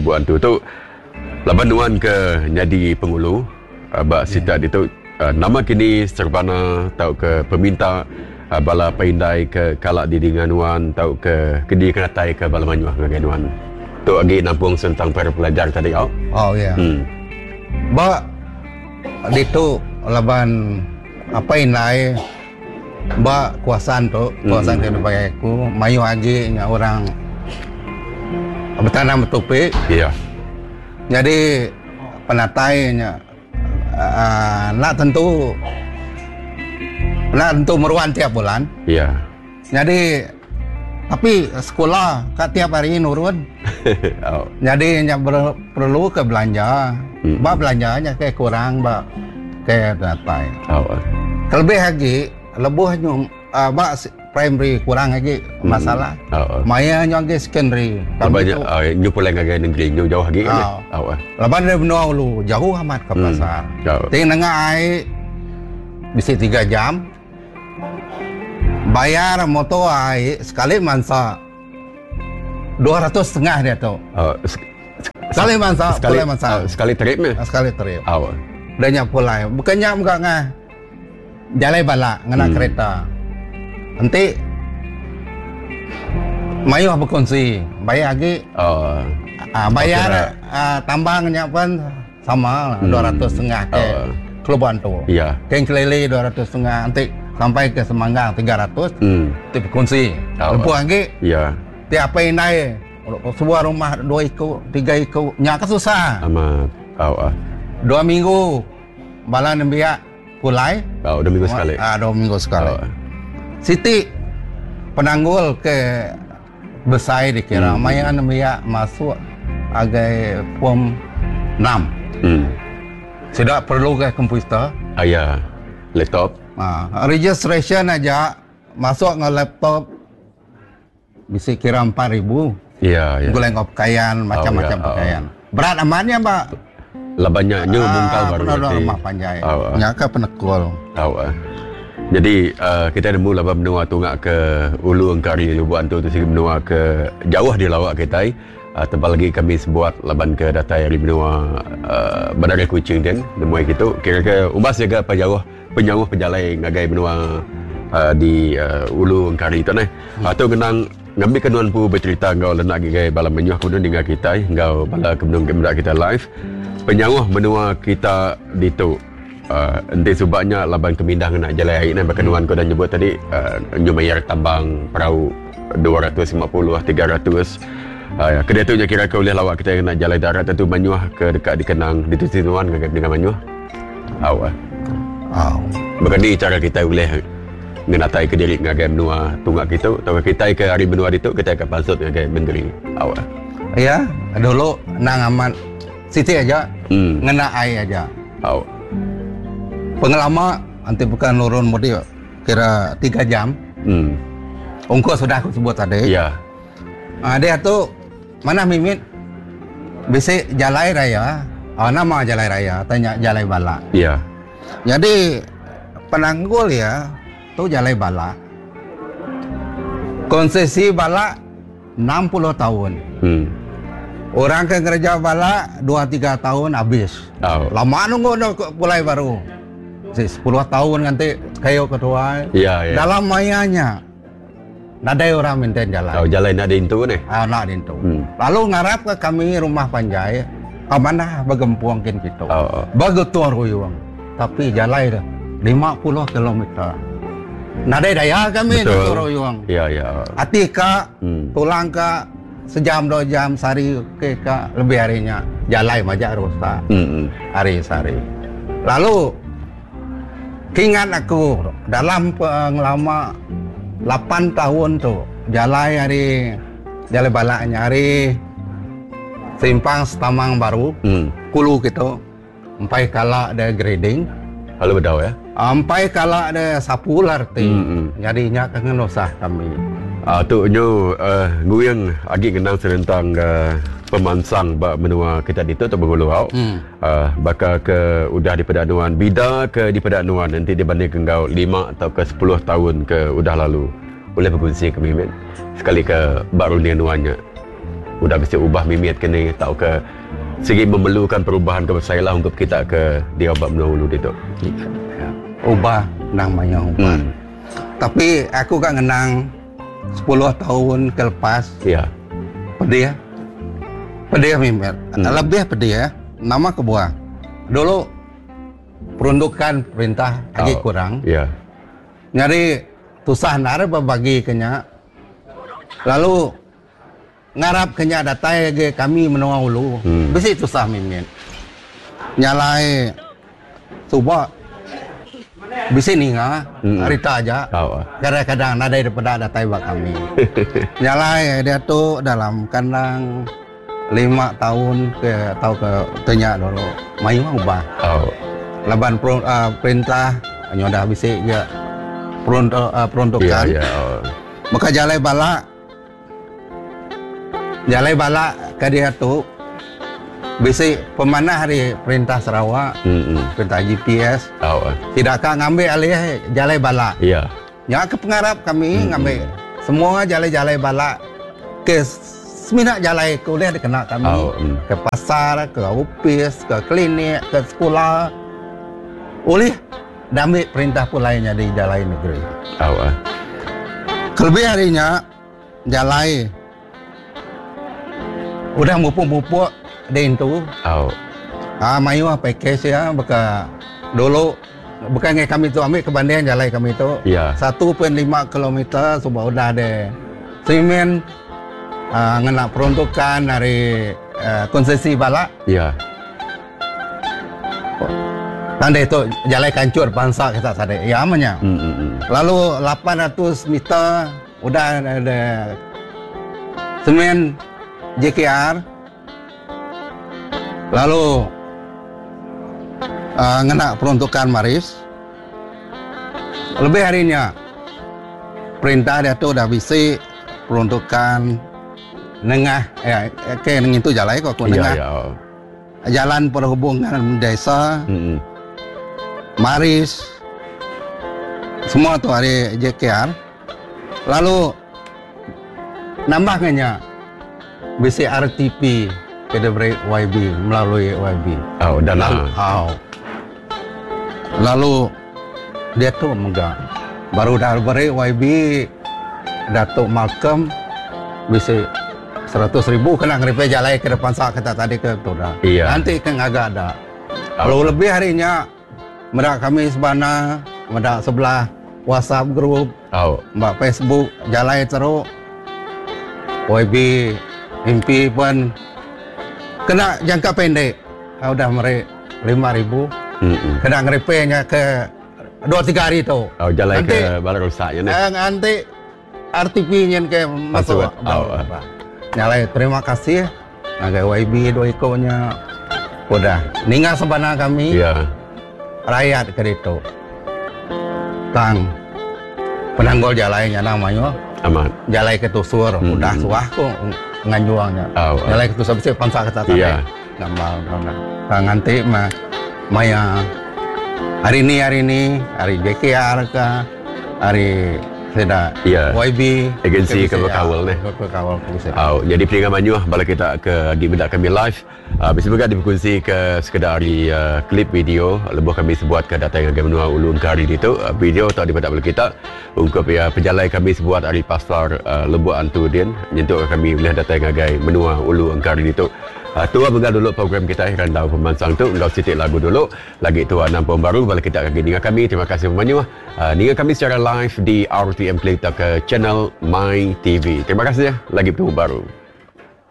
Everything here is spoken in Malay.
lebuan tu laban nuan ke jadi pengulu bak sita itu nama kini serbana tau ke peminta bala paindai ke kalak di dinganuan tau ke kedi kenatai ke bala manyuah ngaganuan tu agi nampung tentang para pelajar tadi oh ya ba dito laban apa indai ba kuasaan ke bayaku mayu agi nya orang bertanam betupi iya jadi penatainya nak tentu meruan tiap bulan. Iya. Jadi tapi sekolah tiap hari nurun. Oh. Jadi perlu ke belanja. Ba belanjanya kayak kurang ba kayak datai. Oh. Kelebih lagi lebuhnya ba primary kurang lagi masalah. Maya nyongge secondary. Banyak nyu pulang agak negeri nyu jauh lagi kan. Laban dari benua lu jauh amat ke pasar. Ting nengah ai bisa 3 jam. Bayar motor ai sekali mansa 200 setengah dia tu. Sekali mansa, sekali trip ni. Sekali trip. Danya pulai. Bukannya muka ngah. Jalai bala ngena kereta. Nanti mayu berkongsi bayar lagi bayar tambangnya pun sama 200 setengah ke Keluban tu Keng Kelele 200 setengah nanti sampai ke Semanggang 300 itu berkongsi lepas lagi tiap apa naik sebuah rumah 2 ikut 3 ikut nyak susah amat 2 minggu bala nembiak pulai 2 minggu sekali 2 minggu sekali Siti penanggul ke besai dikira mayan dia masuk agak form 6 tidak perlu ke komputer ya laptop registration aja masuk ke laptop bisa kira 4,000 iya guleng pakaian macam-macam pakaian berat amannya mbak lah banyaknya mungkal baru rumah panjai nyaka penekul jadi kita nemu laban benua tungak ke Ulu Engkari Lubuan tu segi benua ke jauh di lawak kita tebal lagi kami sebuat laban ke datai dari benua Bandar Kuching dan nemu gitu kira-kira umbas jaga penjauh pejalai ngagai benua di Ulu Engkari tu atau genang ngambil kenuan pu bercerita engkau lenak gagai bala menyuah kemudian dengan kita engkau bala kemudian kita live penjauh benua kita di tu nanti sebabnya laban kemindah nak jalan air nak berkenuan kau dah nyebut tadi nyumayar tambang perahu 250 300 kedua tu je kira kau boleh lawak kita nak jalan darat tentu Manyuah ke dekat dikenang di Tuan dengan Manyuah berkali cara kita boleh menatai ke diri dengan benua tungak kita atau kita ke hari benua itu kita akan pasut dengan menteri ya dulu nang aman Siti aja ngena air aja pengalaman nanti bukan nurun mudi kira 3 jam ongkos sudah aku sebut tadi dia tu mana mimit bisa Jalai Raya nama Jalai Raya tanya Jalai Bala jadi penanggul ya tu Jalai Bala konsesi Bala 60 tahun orang ke gereja Bala 2-3 tahun habis lama nunggu mulai baru 10 tahun nanti kayu ketua dalam mayanya ada orang maintain jalan jalan nak dintu ni nak dintu lalu ngarap ke kami rumah panjai mana bagempuang kin gitu bagetuan ruyuang tapi jalan dah 50 km nada daya kami ke ruyuang atika tulang ke sejam 2 jam sehari ke lebih harinya jalan majak rusak hari sehari lalu ingat aku dalam pengalaman 8 tahun tu jalan hari jalan balaknya hari simpang Setamang Baru Kulu gitu sampai kala ada grading kalau bedau ya sampai kala ada sapu larti jadinya kangen usah kami tu nyu nguyang agi kenang tentang pemansang bak menua kita itu atau bergulurau bakal ke udah di pedanuan bida ke di pedanuan nanti dibanding kau 5 atau ke 10 tahun ke udah lalu boleh berkongsi ke Mimin sekali ke baru dengan nuannya udah bisa ubah mimit kini tau ke segi memerlukan perubahan ke saya lah untuk kita ke dia obat menahulu itu. Ya. Ubah namanya ubah. Tapi aku kan ngenang 10 tahun kelepas. Iya. Pedih mimit. Lebih pedih ya. Nama kebuah. Dulu peruntukan perintah lagi kurang. Iya. Nyari tusah nara berbagi kenya. Lalu ngarap kenya datai ge kami menua ulu. Bisi tusah mimin. Nyalai suba bisi ninga harita aja. Kadang-kadang nadai daripada datai bak kami. Nyalai dia tu dalam kandang 5 tahun ke tanya dulu. Mayu ubah. Laban perintah nyodah bisi ya peruntukan. Maka jalai bala ke dia tu bisi pemanah hari perintah Sarawak, perintah GPS. Tidak akan ngambil alih jalai bala. Iya. Ya ke pengarap kami ngambil semua jalai bala ke seminat jalai kuliah dikena kami ke pasar, ke ofis, ke klinik, ke sekolah. Oleh ambil perintah pun lainnya di jalai negeri. Kelebih harinya jalai udah mupuk-mupuk di itu. Mayu package ya, beka dulu bukan kami tu ambil kebandingan jalai kami tu. 1.5 km sudah udah ada semen ngena peruntukan dari konsesi bala. Tanda itu jalai kancur bangsa kita sadar. Ya amanya. Lalu 800 meter udah ada semen JKR. Lalu ngena peruntukan Maris. Lebih harinya perintah dia tu udah bisi peruntukan nengah ke itu jalai kok nengah. Jalan perhubungan desa. Maris. Semua tu hari JKR. Lalu nambahnya bisi RTP ke diberi YB melalui YB. Lalu dia tu megang. Baru dah beri YB Datuk Malcolm bisi 100,000 kena ngeripe jalai ke depan sak kita tadi ke tu dah. Nanti kan agak ada. Kalau lebih harinya mereka kami sebana, mereka sebelah WhatsApp group, mbak Facebook jalai teruk. YB MP pun kena jangka pendek. Udah meri 5,000. Kena ngeripenya ke 2-3 hari tu. Jalai ke barang rusaknya ni. Nanti RTP-nya ke masuk. Nyalai terima kasih. Naga YB 2 ekornya. Udah. Ninggal sebana kami. Rakyat ke itu. Tang penanggol jalainya namanya. Aman. Jalai ke tusur. Udah suah kok nganjuangnya. Jalai ke tusur bisa pansa kata tadi. Gambar. Nanti maya hari ini hari JKR ke hari tidak YB agensi kawal ni. Jadi peringkat Manyuh bala kita ke di mendak kami live. Bisa juga diberkongsi ke sekedar klip video lebuh kami sebuat ke data yang menua ulun kari itu video tak dipada bala kita untuk penjalai kami sebuat dari pasar lebuh Antudin nyentuh kami boleh data yang agai menua ulun kari itu. Tua benggal dulu program kita Randau Pemansang tu engkau sitik lagu dulu lagi tua nampung baru balik kita lagi dengan kami. Terima kasih Manyuh dengan kami secara live di RTM Play ke channel My TV. Terima kasih ya lagi bertemu baru.